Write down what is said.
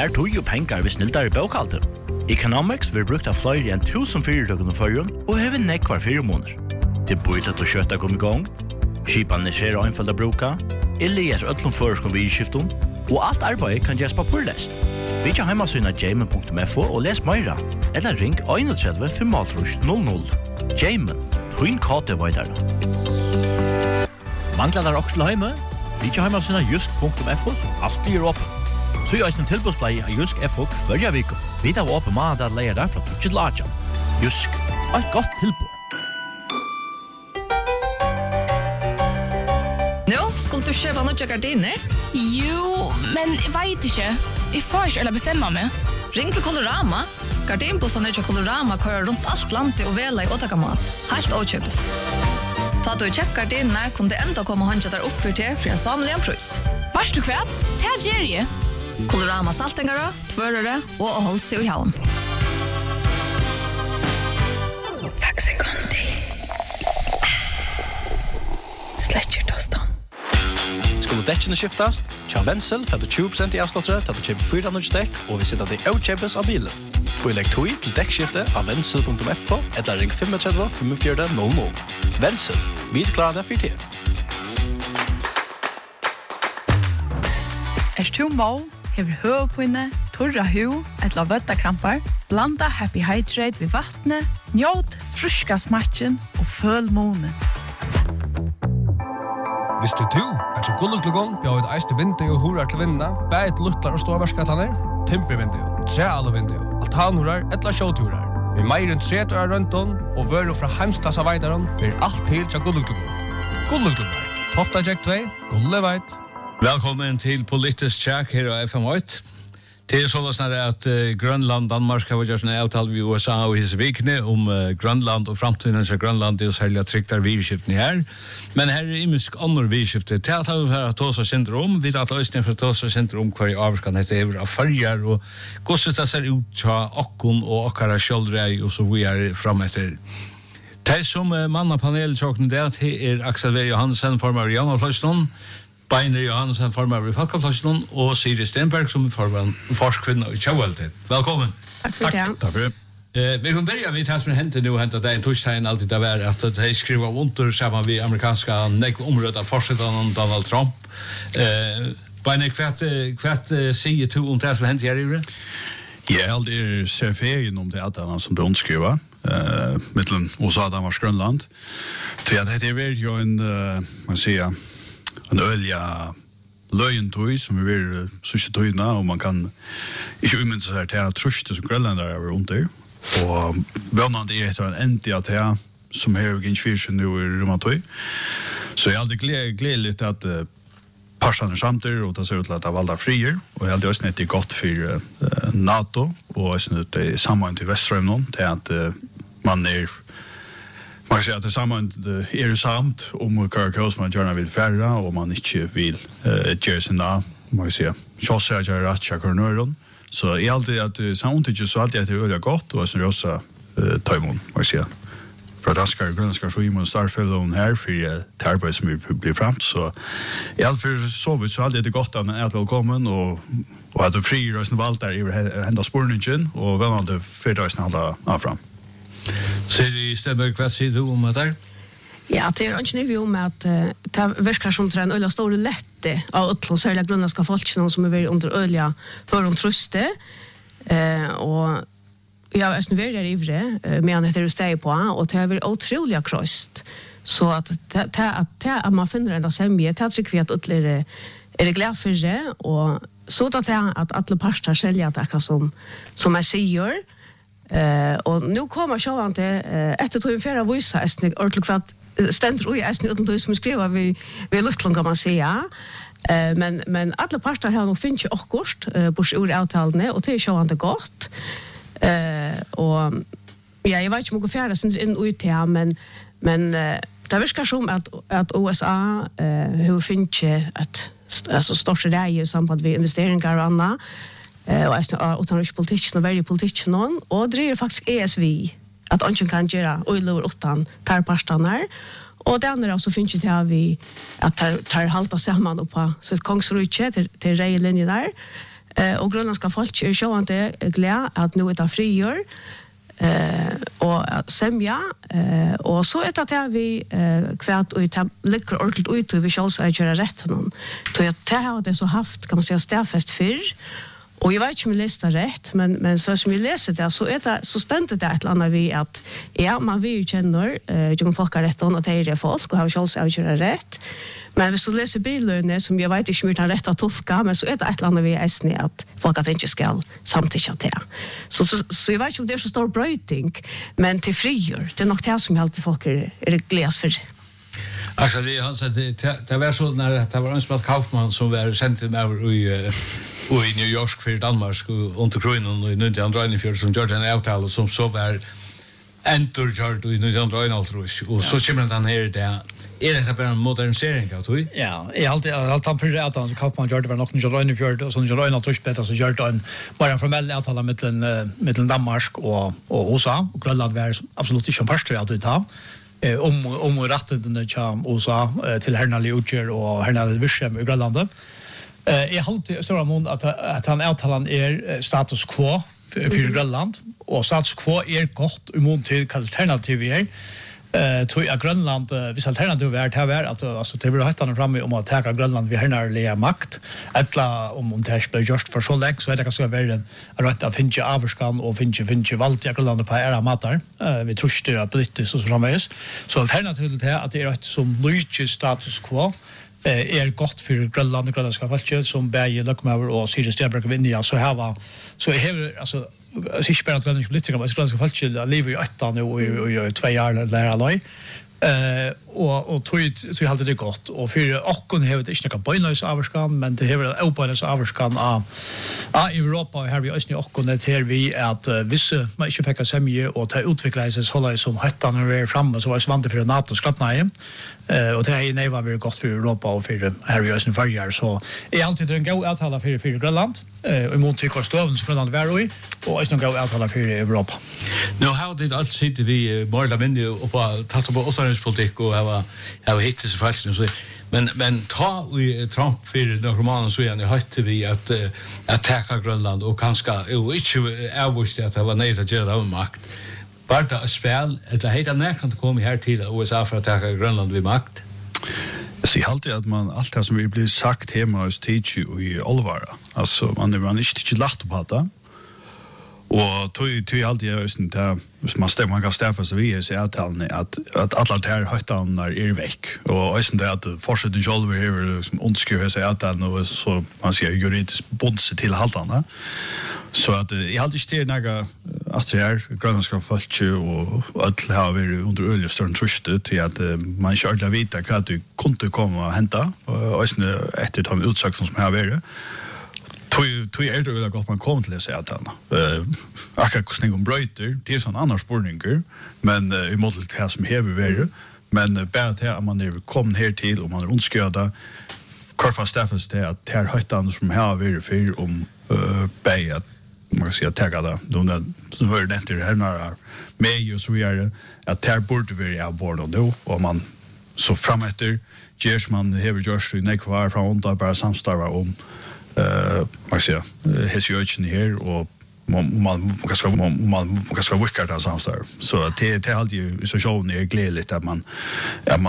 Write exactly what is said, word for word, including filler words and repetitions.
Mer tog og pengar vi sniltar i bokhalter. Economics vil brukt av flere enn tusen fyrirtøkken og førjen, og hever nekvar fire måneder. Det bor til å kjøtta kom i gang, skipan er skjer og innfølt å bruka, eller gjør ødlom føreskom vi i skiften, og alt arbeid kan gjøres papurlest. Vi kan heimasyna jamen punktum f o og les meira, eller ring tre fem null null. Jamen, hun kate veidare. Manglar der også til heime? Vi kan heimasyna jusk punktum f o, som alltid er åpen. Så gjør en tilbudsblei av Jusk F O hverja viko. Vi tar åpen mann at leier der fra tutsi til Aja. Jusk, et godt tilbud. Nå, skulle du kjøpe noen gardiner? Jo, men jeg vet ikke. Jeg får ikke eller bestemme meg. Ring til Colorama. Gardinbossene til Colorama kører rundt alt landet og vela i åtakamat. Helt åkjøpes. Ta du kjøpt gardiner, kunne det enda komme håndja der opp for til for en samlig en prøys. Vars du hva? Det er Jerry. Colorama saltengare, tvørere og å holde seg i havn. Takk sekundi. Sletcher tostan. Skulle dekkene skiftast? Tja Wenzel får du tjue prosent i avslottere til at du kjøper fire hundre dekk, og vi sitter til å kjøpes av bilen. Få legg tog til dekkskifte av wenzel punktum f o eller ring tre fem fem fire null null. Wenzel, vi er klare for tid. Er du mål, hever høvepinne, torra hu, etla vøttakrampar, blanda Happy Hydrate ved vattnet, njåt fruska smatchen og føl måne. Visste du at så gulluglugon bjør et eiste vindu og hurar til vinna, bæt luttlar og ståvarskatlaner, timpervindu, trealvindu, altanhurar, etla sjåturar. Vi meir enn treturar rønton og vøru fra heimstasa veidaron blir alt til til gulluglugon. Gulluglugon, Tofta Jack två, gulleveit. Velkommen til Politisk Tjekk her av F M åtte. Det er sånn at uh, Grønland, Danmark har vært en avtale med U S A og hisse vikene om uh, Grønland og fremtiden av Grønland er jo særlig trykter virkskiftene her. Men her er imisk andre virkskifter. Det er at vi har tåsa syndrom. Vi har løsning for tåsa syndrom hva i avskan heter over av farger og hvordan det ser ut til okkon og okkara kjøldrei og så vi er frem etter. Det som uh, mann av paneltjokkene der, det er Aksel V. Johansen, formar i Janalfløyston, Beiner Johansen, formar i Falkafløyston, og Siri Stenberg, som er formar forskvinna i Tjauveltet. Velkommen. Takk for det. Takk for det. Eh, vi kan börja vid det som hände nu hänt att det är en torsdagen alltid det var att de skriver under samman vid amerikanska nek området av forskningen Donald Trump. Eh, Beiner, kvart, kvart säger du om det som hände här i det? Ja, det ser ferien om det att han som det underskriver. Uh, mittlen U S A, Danmark, Grönland. Så att det är ju en, uh, man säger, en ölja löjentøy som vi vil sørste tøyna, og man kan ikke umynde seg til at truste som grønlandere er under. Og vannende er etter en endi av det som her og innfyrsen nå i romatøy. Så jeg er alltid gledelig til at uh, parsene samtidig, og det ser ut til at det er valgt frier, og jeg er alltid også nødt til godt for uh, NATO, og også nødt til sammen til Veststrømmen, til at uh, man er Man kan säga att det samman är det samt om Karakos man gärna vill färra och man inte vill uh, göra sina, man kan säga, tjossa att göra rätt kornöron. Så är alltid att samtidigt så alltid att det är väldigt gott och sen rosa uh, tajmon, man kan säga. För att Askar och Grönlandska Sjöimon startfällon här för det arbete som vi blir framt. Så i alla fall så vet så alltid det är gott att är välkommen och, och att du frier och valt där i hända spårningen och vem hade fyrdagen alla av fram. Siri Stenberg, vad säger du om det där? Ja, det är inte nivå med att det verkar som en öliga stora lätte av utland särliga grönländska folkna som är under öliga för de truste. Eh, och jag är snöver där ivre med att det är steg på och det är väl otroliga krost. Så att att att man finner ända sämje, det tycker vi att utläre är det glad för det och så att att alla pastor sälja det som som jag säger. Eh och nu kommer jag inte eh efter två fjärde visa är det ordentligt för att ständer och är det inte som skriver vi vi luftlång kan man säga. Eh men men alla pastor har nog finns ju också på ord avtalene och det är ju inte gott. Eh och ja, jag vet inte mycket fjärde sen in ut här men men det verkar som att att U S A eh hur finns ju att alltså största det i samband med investeringar och annat. Eh och att utan politiken och väldigt politiken och det är faktiskt E S V att ingen kan göra över utan tar pastanar och det andra så finns det här vi att tar tar halta samman och på så ett kongsrutche till till rejlinjen där Eh, och grönländska folk är sjående glad att nu är det friår. Eh, och semja. Eh, och så är det att vi eh, kvärt och det ligger ordentligt ut och vi ska också göra rätt någon. Så jag det har det så haft kan man säga stäfest för. Och jag vet inte om jag läste rätt, men, men så som jag läser det så är det så ständigt det ett eller annat vi att ja, man vill känna eh, uh, folk har rätt och det är folk och har själv att göra rätt. Men hvis du läser billöne som jag vet inte om jag rätt att tolka, men så är det ett eller annat vi är snä att folk att inte ska samtycka till. Så, så, så jag vet inte om det är så stor bröjting, men till friår, det är nog det som alltid folk är, är gläds för. Alltså det han sa det det var så när det var en spalt Kaufmann som var centrum över i och i New York för Danmark och under kronan och i nittonhundranittio som gjorde en avtal som så var enterjard i nittonhundranittio och så kommer han här där är det bara en modernisering av det? Ja, jag alltid allt han för att han Kaufmann gjorde var nog inte nittonhundranittio och så nittonhundranittio bättre så gjorde han bara en formell avtal mellan mellan Danmark och och U S A och Grönland var absolut inte pastor att ta. Eh, om om rätten till U S A eh, till Hernali Utger och Hernali Vischem i Grönland. Eh, jag håller stora mån att att han avtalan är status quo för, för Grönland och status quo är gott i mån till alternativ är. Eh, tror jag Grönland uh, vis alternativ är det här att alltså det vill ha hittat framme om att ta Grönland vi Hernali makt eller om om det blir just för så länge så är det kanske väl rätt att finna avskan och finna finna valt i Grönland på era matar. Eh, vi tror det är politiskt och så framvis. Så alternativet är att det är ett som nytt status quo eh, är gott för Grönland och grönländska folket som bäger Lökmaver och Siri Stenberg vinner så här var så här alltså sig spelar att grönländska politiker men grönländska folket lever ju åtta nu och i två år där alla eh och och tror så hade det gott och för och hon har det inte några bönlös avskan men det har openlös avskan av av Europa och här vi ösnä och hon det här vi att vissa man inte fick semje och ta utveckla sig så hålla som hattan är framme så var svante för NATO skratnaje eh och det är nej var vi gott för Europa och för här vi ösnä för år så är alltid en god avtala för för Grönland eh och mot tycker stöven som Grönland var i och är en god avtala för Europa. Nu how did all city vi Marla Vindy och på tatt på återhållspolitik och ha ha hittat så fast så men men ta vi Trump för några månader så igen hade vi att attacka Grönland och kanske och inte avvisst att det var nej att göra av makt. Bara det spel det heter när kan det komma här till U S A för att attacka Grönland vid makt. Så jag alltid att man allt det som vi blir sagt hemma hos teach i Olvara. Alltså man är man inte inte lagt på det. Och tog tog alltid jag just inte man stämmer man kan stäffa så vi är så att att att alla det här höjtan är är veck och just det att fortsätta jolva här som underskriver sig att den och så man ser juridiskt bonds till haltarna så att jag alltid styr några att det är grönländska folk och att ha vi under öljestörn trustet till att man kör där vita att du kunde komma och hämta och just efter att ha utsagt som har varit Tui tui är det väl gott man kommer till att säga att han. Eh akkurat kostning om bröter, det är sån annan spårningar, men uh, i mål till som här vi är. Men uh, bara till att man är kom här till och man är ondskörda korfa staffas det att här höjtan som här vi är för om uh, bä att man ska ta det. De där som hör det till här när med och så vidare att här borde vi är bord då och man så framåter Gersman här just i nekvar från under bara samstarva om eh man ser his jöchen här och man man kanske man man kanske wickar det samstarv så det det är alltid så showen är glädligt att man ja